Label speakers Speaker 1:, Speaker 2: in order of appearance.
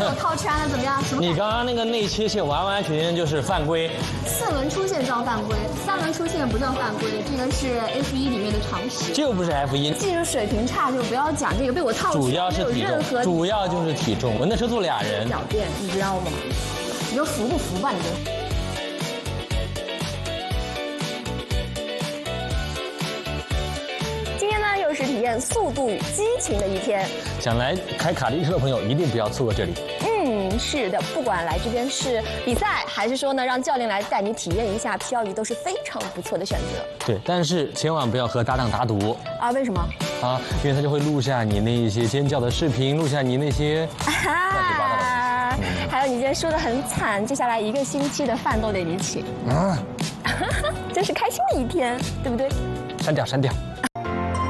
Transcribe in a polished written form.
Speaker 1: 这种套餐了怎么样？什么？
Speaker 2: 你刚刚那个内切线完完全全就是犯规。
Speaker 1: 4轮出线叫犯规，3轮出线不叫犯规，这个是 F1里面的常识。
Speaker 2: 就不是 F1，
Speaker 1: 技术水平差就不要讲这个，被我套
Speaker 2: 主要是体重，主要就是体重。我那车坐2人。
Speaker 1: 狡辩，你知道吗？你就服不服吧，你就。今天呢，又是体验速度与激情的一天。
Speaker 2: 想来开卡丁车的朋友一定不要错过这里。
Speaker 1: 是的，不管来这边是比赛，还是说呢让教练来带你体验一下漂移，都是非常不错的选择。
Speaker 2: 对，但是千万不要和搭档打赌
Speaker 1: 啊！为什么？
Speaker 2: 啊，因为他就会录下你那些尖叫的视频，录下你那些乱七八糟的。
Speaker 1: 还有你今天输得很惨，接下来1个星期的饭都得你请。真是开心的一天，对不对？
Speaker 2: 删掉，删掉。